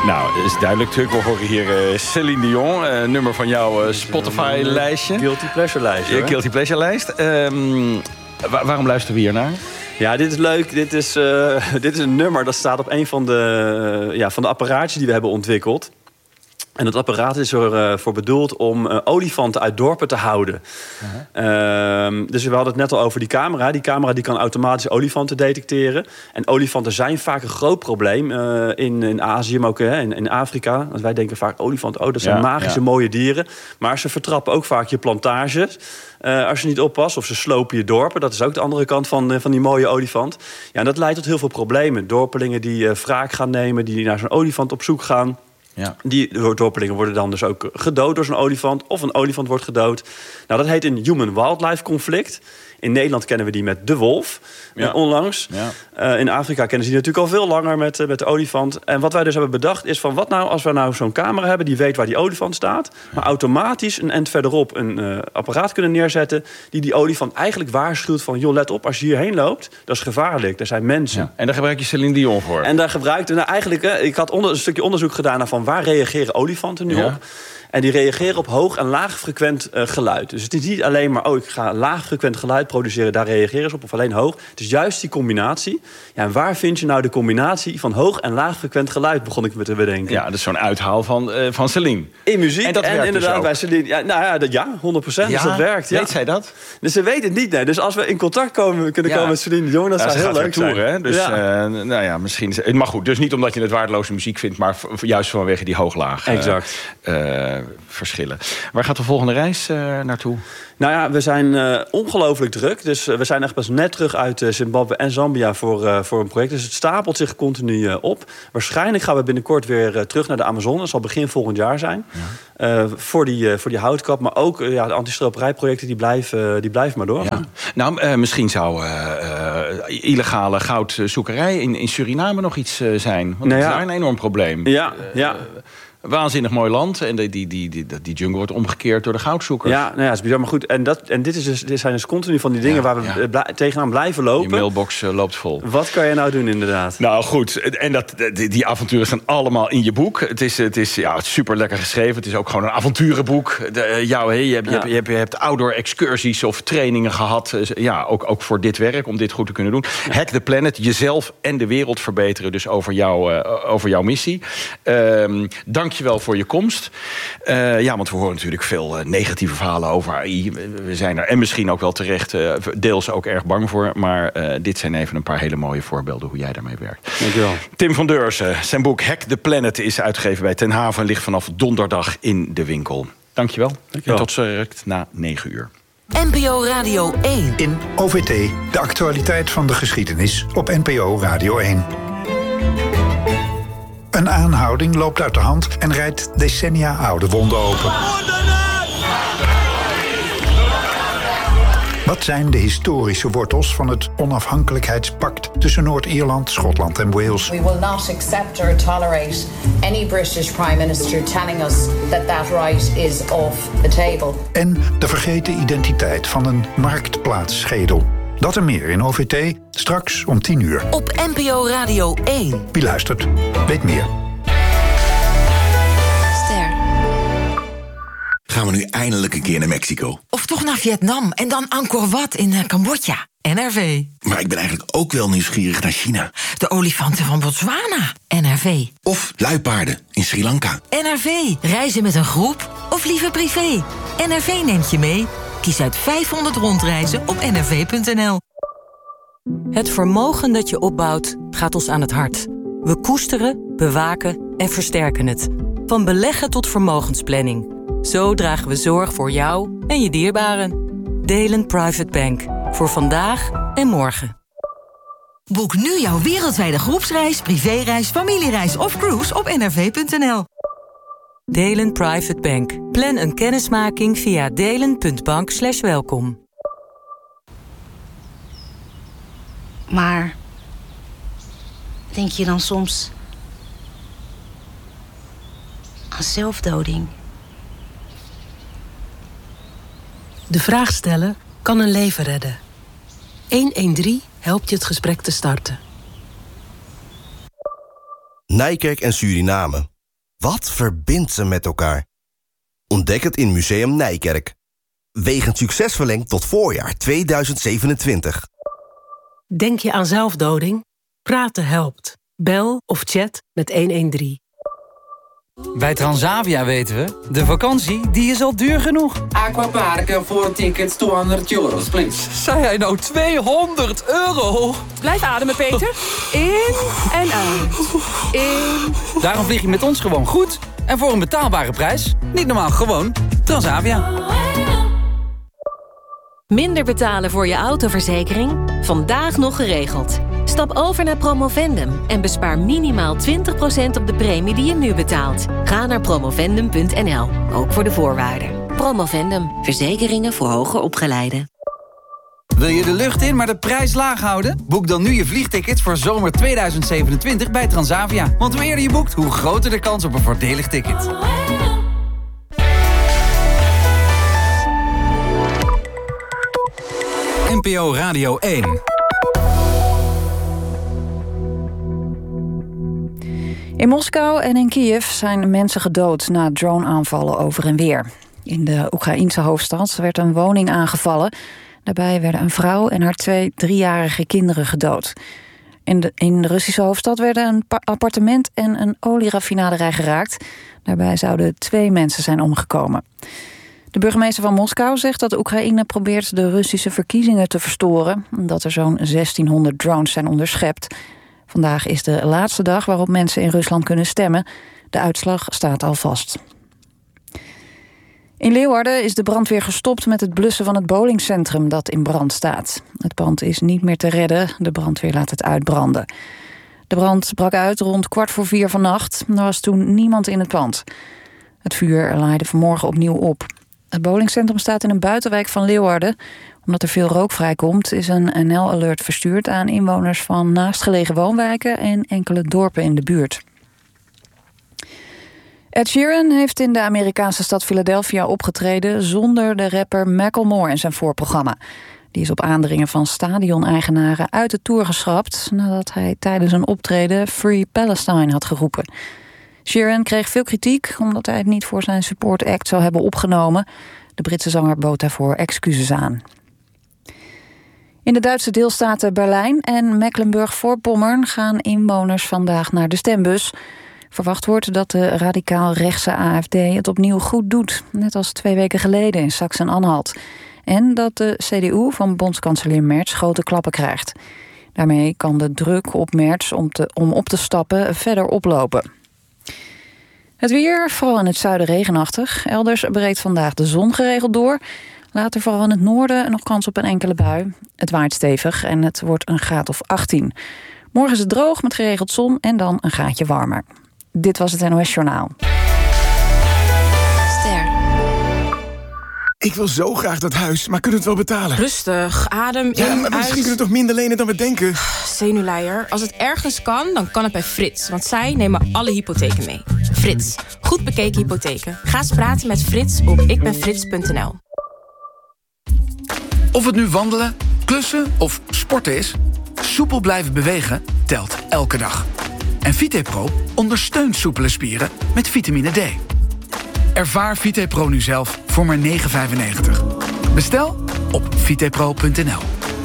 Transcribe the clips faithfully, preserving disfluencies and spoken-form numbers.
Nou, dat is duidelijk natuurlijk. We horen hier uh, Céline Dion, uh, nummer van jouw uh, Spotify-lijstje. Guilty Pleasure-lijstje. Ja, Guilty Pleasure-lijst. Um, wa- waarom luisteren we hier naar? Ja, dit is leuk. Dit is, uh, dit is een nummer dat staat op een van de, uh, ja, van de apparaatjes die we hebben ontwikkeld. En dat apparaat is ervoor uh, bedoeld om uh, olifanten uit dorpen te houden. Uh-huh. Uh, dus we hadden het net al over die camera. Die camera die kan automatisch olifanten detecteren. En olifanten zijn vaak een groot probleem uh, in, in Azië, maar ook uh, in, in Afrika. Want wij denken vaak olifanten, oh, dat zijn ja, magische ja. mooie dieren. Maar ze vertrappen ook vaak je plantages. Uh, als je niet oppast, of ze slopen je dorpen. Dat is ook de andere kant van, uh, van die mooie olifant. Ja, en dat leidt tot heel veel problemen. Dorpelingen die uh, wraak gaan nemen, die naar zo'n olifant op zoek gaan. Ja. Die dorpelingen worden dan dus ook gedood door zo'n olifant. Of een olifant wordt gedood. Nou, dat heet een human-wildlife conflict. In Nederland kennen we die met de wolf. Ja. Uh, onlangs. Ja. Uh, in Afrika kennen ze die natuurlijk al veel langer met, uh, met de olifant. En wat wij dus hebben bedacht is van... wat nou als we nou zo'n camera hebben die weet waar die olifant staat... maar automatisch een end verderop een uh, apparaat kunnen neerzetten... die die olifant eigenlijk waarschuwt van... joh, let op, als je hierheen loopt, dat is gevaarlijk. Er zijn mensen. Ja. En daar gebruik je Céline Dion voor? En daar gebruikte... Nou, eigenlijk, uh, ik had onder, een stukje onderzoek gedaan... naar van waar reageren olifanten nu ja. op... En die reageren op hoog en laagfrequent uh, geluid. Dus het is niet alleen maar, oh, ik ga laagfrequent geluid produceren... daar reageren ze op, of alleen hoog. Het is juist die combinatie. Ja, en waar vind je nou de combinatie van hoog en laagfrequent geluid... begon ik me te bedenken. Ja, dat is zo'n uithaal van, uh, van Céline. In muziek en, dat en inderdaad dus bij Céline. Ja, nou ja, dat, ja honderd procent. Ja, dus dat werkt. Ja. Weet zij dat? Dus ze weet het niet, nee. Dus als we in contact komen, kunnen ja. komen met Céline Dion... dat ja, zou heel leuk zijn. Tour, hè? Dus, ja. uh, nou ja, misschien is het... Maar goed, dus niet omdat je het waardeloze muziek vindt... maar juist vanwege die hoog-laag exact. Uh, uh, verschillen. Waar gaat de volgende reis uh, naartoe? Nou ja, we zijn uh, ongelooflijk druk. Dus uh, we zijn echt pas net terug uit uh, Zimbabwe en Zambia voor, uh, voor een project. Dus het stapelt zich continu uh, op. Waarschijnlijk gaan we binnenkort weer uh, terug naar de Amazone. Dat zal begin volgend jaar zijn. Ja. Uh, voor, die, uh, voor die houtkap. Maar ook uh, ja, de antistroperijprojecten die blijven, uh, die blijven maar doorgaan. Ja. Nou, uh, misschien zou uh, uh, illegale goudzoekerij in, in Suriname nog iets uh, zijn. Want nou ja. dat is daar een enorm probleem. Ja, ja. Uh, Waanzinnig mooi land. En die, die, die, die, die jungle wordt omgekeerd door de goudzoekers. Ja, nou ja, dat is bizar. Maar goed, en, dat, en dit, is dus, dit zijn dus continu van die dingen... Ja, waar we ja. bl- tegenaan blijven lopen. Je mailbox uh, loopt vol. Wat kan je nou doen, inderdaad? Nou goed, en dat, die, die avonturen staan allemaal in je boek. Het is, het is ja, super lekker geschreven. Het is ook gewoon een avonturenboek. De, uh, jou, he, je, hebt, ja. je, hebt, je, hebt, je hebt outdoor excursies of trainingen gehad. Ja, ook, ook voor dit werk, om dit goed te kunnen doen. Ja. Hack the Planet, jezelf en de wereld verbeteren. Dus over, jou, uh, over jouw missie. Uh, Dank je wel voor je komst. Uh, ja, want we horen natuurlijk veel uh, negatieve verhalen over A I. We zijn er, en misschien ook wel terecht, uh, deels ook erg bang voor. Maar uh, dit zijn even een paar hele mooie voorbeelden hoe jij daarmee werkt. Dankjewel. Tim van Deurzen, zijn boek Hack the Planet is uitgegeven bij Ten Haven en ligt vanaf donderdag in de winkel. Dankjewel. Dankjewel. En tot direct na negen uur. N P O Radio één. In O V T, de actualiteit van de geschiedenis op N P O Radio één. Een aanhouding loopt uit de hand en rijdt decennia oude wonden open. Wat zijn de historische wortels van het onafhankelijkheidspact tussen Noord-Ierland, Schotland en Wales? We will not accept or tolerate any British Prime Minister telling us that that right is off the table. En de vergeten identiteit van een marktplaatsschedel. Dat en meer in O V T, straks om tien uur. Op N P O Radio één. Wie luistert, weet meer. Ster. Gaan we nu eindelijk een keer naar Mexico? Of toch naar Vietnam en dan Angkor Wat in uh, Cambodja. N R V. Maar ik ben eigenlijk ook wel nieuwsgierig naar China. De olifanten van Botswana. N R V. Of luipaarden in Sri Lanka. N R V. Reizen met een groep of liever privé. N R V neemt je mee. Kies uit vijfhonderd rondreizen op n r v punt n l. Het vermogen dat je opbouwt gaat ons aan het hart. We koesteren, bewaken en versterken het. Van beleggen tot vermogensplanning. Zo dragen we zorg voor jou en je dierbaren. Delen Private Bank. Voor vandaag en morgen. Boek nu jouw wereldwijde groepsreis, privéreis, familiereis of cruise op n r v punt n l. Delen Private Bank. Plan een kennismaking via delen punt bank slash welkom. Maar denk je dan soms aan zelfdoding? De vraag stellen kan een leven redden. honderddertien helpt je het gesprek te starten. Nijkerk en Suriname. Wat verbindt ze met elkaar? Ontdek het in Museum Nijkerk. Wegend succes verlengd tot voorjaar tweeduizend zevenentwintig. Denk je aan zelfdoding? Praten helpt. Bel of chat met honderddertien. Bij Transavia weten we, de vakantie die is al duur genoeg. Aquaparken voor tickets tweehonderd euro, please. Zei hij nou tweehonderd euro? Blijf ademen, Peter. In en uit. In. Daarom vlieg je met ons gewoon goed. En voor een betaalbare prijs. Niet normaal, gewoon Transavia. Minder betalen voor je autoverzekering? Vandaag nog geregeld. Stap over naar Promovendum en bespaar minimaal twintig procent op de premie die je nu betaalt. Ga naar promovendum punt n l, ook voor de voorwaarden. Promovendum, verzekeringen voor hoger opgeleiden. Wil je de lucht in, maar de prijs laag houden? Boek dan nu je vliegtickets voor zomer tweeduizend zevenentwintig bij Transavia. Want hoe eerder je boekt, hoe groter de kans op een voordelig ticket. N P O Radio één. In Moskou en in Kiev zijn mensen gedood na drone-aanvallen over en weer. In de Oekraïense hoofdstad werd een woning aangevallen. Daarbij werden een vrouw en haar twee driejarige kinderen gedood. In de, in de Russische hoofdstad werden een appartement en een olieraffinaderij geraakt. Daarbij zouden twee mensen zijn omgekomen. De burgemeester van Moskou zegt dat Oekraïne probeert de Russische verkiezingen te verstoren, omdat er zo'n zestienhonderd drones zijn onderschept. Vandaag is de laatste dag waarop mensen in Rusland kunnen stemmen. De uitslag staat al vast. In Leeuwarden is de brandweer gestopt met het blussen van het bowlingcentrum dat in brand staat. Het pand is niet meer te redden, de brandweer laat het uitbranden. De brand brak uit rond kwart voor vier vannacht. Er was toen niemand in het pand. Het vuur laaide vanmorgen opnieuw op. Het bowlingcentrum staat in een buitenwijk van Leeuwarden. Omdat er veel rook vrijkomt, is een N L-alert verstuurd aan inwoners van naastgelegen woonwijken en enkele dorpen in de buurt. Ed Sheeran heeft in de Amerikaanse stad Philadelphia opgetreden zonder de rapper Macklemore in zijn voorprogramma. Die is op aandringen van stadioneigenaren uit de tour geschrapt nadat hij tijdens een optreden Free Palestine had geroepen. Sheeran kreeg veel kritiek omdat hij het niet voor zijn support act zou hebben opgenomen. De Britse zanger bood daarvoor excuses aan. In de Duitse deelstaten Berlijn en Mecklenburg-Voorpommern gaan inwoners vandaag naar de stembus. Verwacht wordt dat de radicaal-rechtse A F D het opnieuw goed doet, net als twee weken geleden in Sachsen-Anhalt. En dat de C D U van bondskanselier Merz grote klappen krijgt. Daarmee kan de druk op Merz om, te, om op te stappen verder oplopen. Het weer, vooral in het zuiden regenachtig. Elders breekt vandaag de zon geregeld door. Later vooral in het noorden nog kans op een enkele bui. Het waait stevig en het wordt een graad of achttien. Morgen is het droog met geregeld zon en dan een graadje warmer. Dit was het N O S Journaal. Ster. Ik wil zo graag dat huis, maar kunnen we het wel betalen? Rustig, adem in, ja, maar misschien uit. kunnen we toch minder lenen dan we denken? Zenuwleier. Als het ergens kan, dan kan het bij Frits. Want zij nemen alle hypotheken mee. Frits. Goed bekeken hypotheken. Ga eens praten met Frits op ikbenfrits punt n l. Of het nu wandelen, klussen of sporten is, soepel blijven bewegen telt elke dag. En VitePro ondersteunt soepele spieren met vitamine D. Ervaar VitePro nu zelf voor maar negen vijfennegentig. Bestel op vitepro punt n l.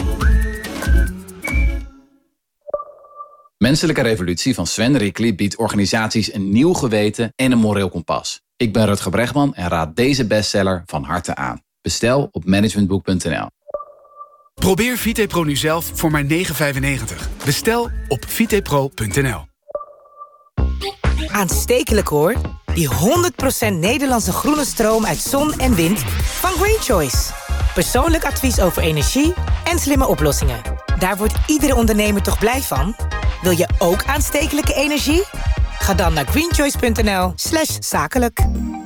Menselijke Revolutie van Sven Rickly biedt organisaties een nieuw geweten en een moreel kompas. Ik ben Rutger Bregman en raad deze bestseller van harte aan. Bestel op managementboek punt n l. Probeer VitePro nu zelf voor maar negen vijfennegentig. Bestel op vitepro punt n l. Aanstekelijk hoor. Die honderd procent Nederlandse groene stroom uit zon en wind van Green Choice. Persoonlijk advies over energie en slimme oplossingen. Daar wordt iedere ondernemer toch blij van? Wil je ook aanstekelijke energie? Ga dan naar greenchoice punt n l slash zakelijk.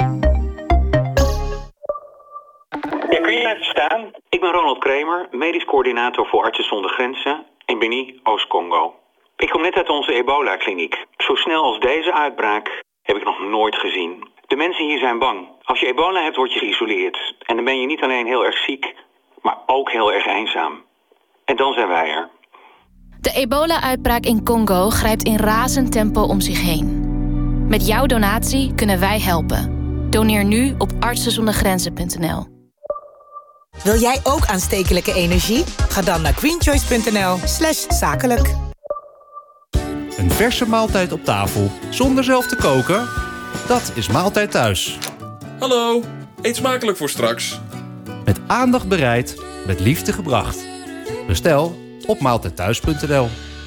Ja, kun je even staan? Ik ben Ronald Kramer, medisch coördinator voor Artsen zonder Grenzen in Beni, Oost-Congo. Ik kom net uit onze ebola-kliniek. Zo snel als deze uitbraak heb ik nog nooit gezien. De mensen hier zijn bang. Als je ebola hebt, word je geïsoleerd. En dan ben je niet alleen heel erg ziek, maar ook heel erg eenzaam. En dan zijn wij er. De ebola-uitbraak in Congo grijpt in razend tempo om zich heen. Met jouw donatie kunnen wij helpen. Doneer nu op artsen zonder grenzen punt n l. Wil jij ook aanstekelijke energie? Ga dan naar greenchoice punt n l slash zakelijk. Een verse maaltijd op tafel zonder zelf te koken? Dat is Maaltijd Thuis. Hallo, eet smakelijk voor straks. Met aandacht bereid, met liefde gebracht. Bestel op maaltijdthuis punt n l.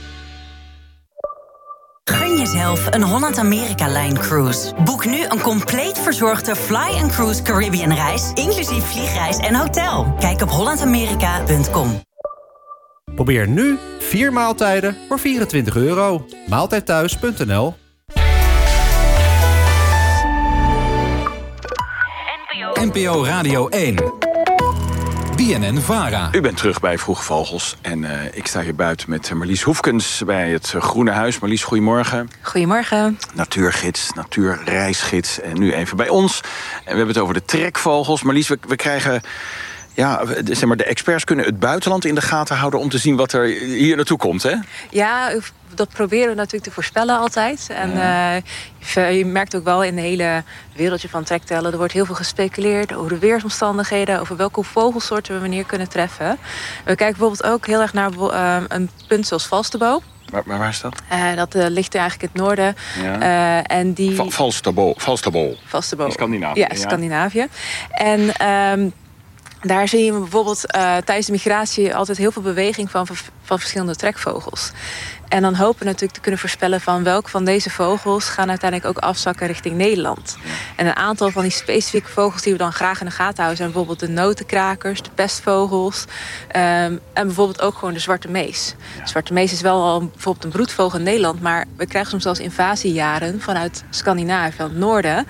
Gun jezelf een Holland-Amerika-Line-cruise. Boek nu een compleet verzorgde Fly and Cruise Caribbean-reis... inclusief vliegreis en hotel. Kijk op holland amerika punt com. Probeer nu vier maaltijden voor vierentwintig euro. maaltijdthuis punt n l. N P O Radio één. B N N-Vara. U bent terug bij Vroege Vogels. En uh, ik sta hier buiten met Marlies Hoefkens bij het Groene Huis. Marlies, goedemorgen. Goedemorgen. Natuurgids, natuurreisgids. En nu even bij ons. En we hebben het over de trekvogels. Marlies, we, we krijgen... Ja, zeg maar, de experts kunnen het buitenland in de gaten houden... om te zien wat er hier naartoe komt, hè? Ja, dat proberen we natuurlijk te voorspellen altijd. En ja. uh, je merkt ook wel in het hele wereldje van trektellen... er wordt heel veel gespeculeerd over de weersomstandigheden... over welke vogelsoorten we wanneer kunnen treffen. We kijken bijvoorbeeld ook heel erg naar uh, een punt zoals Falsterbo. Maar, maar waar is dat? Uh, dat uh, ligt eigenlijk in het noorden. Ja. Uh, en die... Va- Falsterbo. Falsterbo. Falsterbo. In Scandinavië. Ja, in Scandinavië. En... Um, Daar zie je bijvoorbeeld uh, tijdens de migratie altijd heel veel beweging van, van verschillende trekvogels. En dan hopen we natuurlijk te kunnen voorspellen van welke van deze vogels gaan uiteindelijk ook afzakken richting Nederland. Ja. En een aantal van die specifieke vogels die we dan graag in de gaten houden zijn bijvoorbeeld de notenkrakers, de pestvogels um, en bijvoorbeeld ook gewoon de zwarte mees. Ja. De zwarte mees is wel al bijvoorbeeld een broedvogel in Nederland, maar we krijgen soms zelfs invasiejaren vanuit Scandinavië, van het noorden,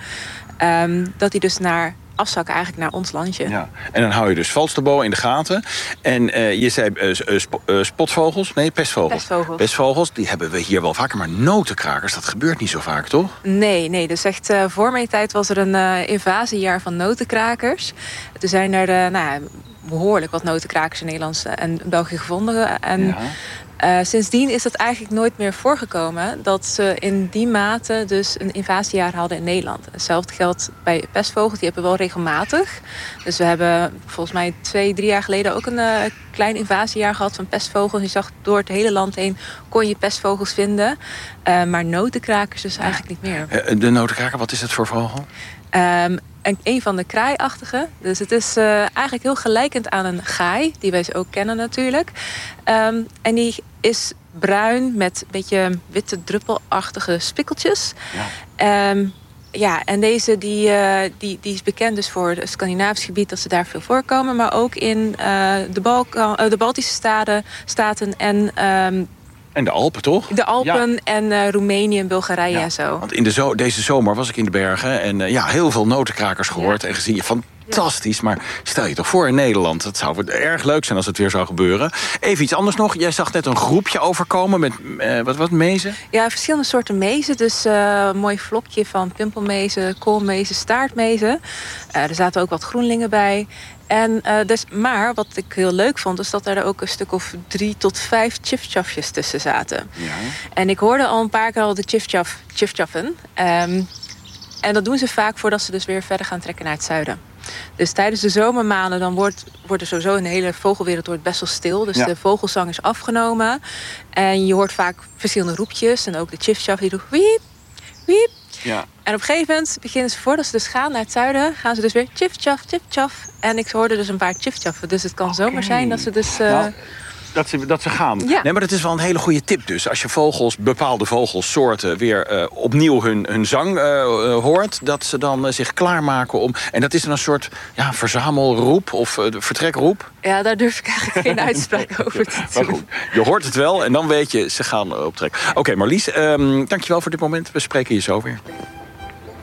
um, dat die dus naar afzakken eigenlijk naar ons landje. Ja. En dan hou je dus Falsterbo in de gaten. En uh, je zei uh, uh, sp- uh, spotvogels, nee, pestvogels. pestvogels. Pestvogels, die hebben we hier wel vaker. Maar notenkrakers, dat gebeurt niet zo vaak, toch? Nee, nee. Dus echt uh, voor mijn tijd was er een uh, invasiejaar van notenkrakers. Toen zijn er uh, nou ja, behoorlijk wat notenkrakers in Nederland en België gevonden. En ja. Uh, sindsdien is het eigenlijk nooit meer voorgekomen dat ze in die mate dus een invasiejaar hadden in Nederland. Hetzelfde geldt bij pestvogels, die hebben we wel regelmatig. Dus we hebben volgens mij twee, drie jaar geleden ook een uh, klein invasiejaar gehad van pestvogels. Je zag door het hele land heen kon je pestvogels vinden. Uh, maar notenkrakers dus eigenlijk niet meer. Uh, de notenkraker, wat is het voor vogel? Um, En een van de kraaiachtige. Dus het is uh, eigenlijk heel gelijkend aan een gaai. Die wij ook kennen natuurlijk. Um, en die is bruin met een beetje witte druppelachtige spikkeltjes. Ja. Um, ja, en deze die, uh, die, die is bekend dus voor het Scandinavisch gebied. Dat ze daar veel voorkomen. Maar ook in uh, de, Balkan, uh, de Baltische staten, staten en... Um, En de Alpen, toch? De Alpen ja. en uh, Roemenië en Bulgarije ja. en zo. Want in de zo- deze zomer was ik in de bergen en uh, ja, heel veel notenkrakers gehoord ja. en gezien. Fantastisch, ja. Maar stel je toch voor in Nederland. Het zou erg leuk zijn als het weer zou gebeuren. Even iets anders nog. Jij zag net een groepje overkomen met uh, wat, wat mezen? Ja, verschillende soorten mezen. Dus uh, een mooi vlokje van pimpelmezen, koolmezen, staartmezen. Uh, er zaten ook wat groenlingen bij. En, uh, dus, maar wat ik heel leuk vond, is dat er ook een stuk of drie tot vijf chifchafjes tussen zaten. Ja. En ik hoorde al een paar keer al de chifchaf, chifchaffen. Um, en dat doen ze vaak voordat ze dus weer verder gaan trekken naar het zuiden. Dus tijdens de zomermaanden dan wordt, wordt er sowieso in de hele vogelwereld wordt best wel stil. Dus ja. de vogelzang is afgenomen. En je hoort vaak verschillende roepjes. En ook de chifchaf die doet wiep, wiep. Ja. En op een gegeven moment beginnen ze, voordat ze dus gaan naar het zuiden, gaan ze dus weer chifchaf, chifchaf. En ik hoorde dus een paar chifchaffen. Dus het kan okay. zomaar zijn dat ze dus... Uh... Nou, dat, ze, dat ze gaan. Ja. Nee, maar dat is wel een hele goede tip dus. Als je vogels, bepaalde vogelsoorten weer uh, opnieuw hun, hun zang uh, uh, hoort, dat ze dan uh, zich klaarmaken om... En dat is dan een soort ja, verzamelroep of uh, vertrekroep. Ja, daar durf ik eigenlijk geen uitspraak nee. over te doen. Maar goed, je hoort het wel en dan weet je, ze gaan uh, op trek. Oké, okay, Marlies, um, dankjewel voor dit moment. We spreken je zo weer.